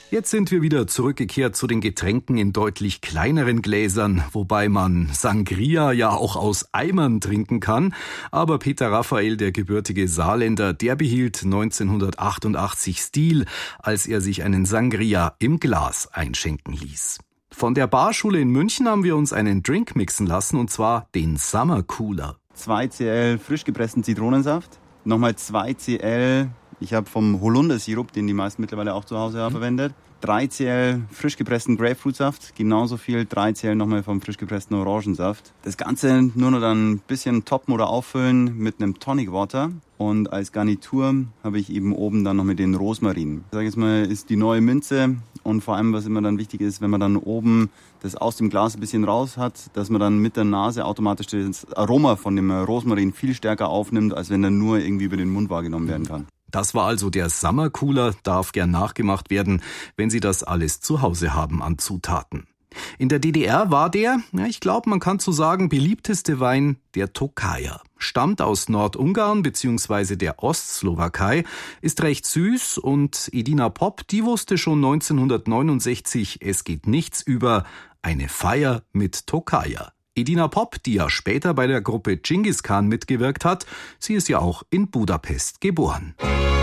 Jetzt sind wir wieder zurückgekehrt zu den Getränken in deutlich kleineren Gläsern, wobei man Sangria ja auch aus Eimern trinken kann. Aber Peter Raphael, der gebürtige Saarländer, der behielt 1988 Stil, als er sich einen Sangria im Glas einschenken ließ. Von der Barschule in München haben wir uns einen Drink mixen lassen, und zwar den Summer Cooler. 2 Cl frisch gepressten Zitronensaft, nochmal 2 Cl, ich habe vom Holundersirup, den die meisten mittlerweile auch zu Hause haben, verwendet. 3 Cl frisch gepressten Grapefruitsaft, genauso viel 3 Cl nochmal vom frisch gepressten Orangensaft. Das Ganze nur noch dann ein bisschen toppen oder auffüllen mit einem Tonic Water. Und als Garnitur habe ich eben oben dann noch mit den Rosmarin. Ich sage jetzt mal, ist die neue Minze. Und vor allem, was immer dann wichtig ist, wenn man dann oben das aus dem Glas ein bisschen raus hat, dass man dann mit der Nase automatisch das Aroma von dem Rosmarin viel stärker aufnimmt, als wenn er nur irgendwie über den Mund wahrgenommen werden kann. Das war also der Summer Cooler, darf gern nachgemacht werden, wenn Sie das alles zu Hause haben an Zutaten. In der DDR war der, ich glaube, man kann so sagen, beliebteste Wein der Tokajer. Stammt aus Nordungarn bzw. der Ostslowakei, ist recht süß, und Edina Pop, die wusste schon 1969, es geht nichts über eine Feier mit Tokajer. Edina Pop, die ja später bei der Gruppe Genghis Khan mitgewirkt hat, sie ist ja auch in Budapest geboren.